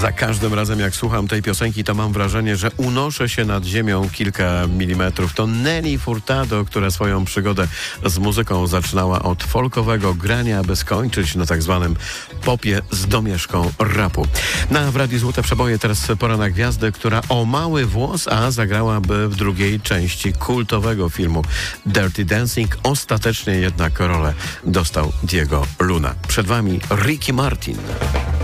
Za każdym razem, jak słucham tej piosenki, to mam wrażenie, że unoszę się nad ziemią kilka milimetrów. To Nelly Furtado, która swoją przygodę z muzyką zaczynała od folkowego grania, aby skończyć na tak zwanym popie z domieszką rapu. W Radiu Złote Przeboje teraz pora na gwiazdę, która o mały włos, a zagrałaby w drugiej części kultowego filmu Dirty Dancing. Ostatecznie jednak rolę dostał Diego Luna. Przed wami Ricky Martin.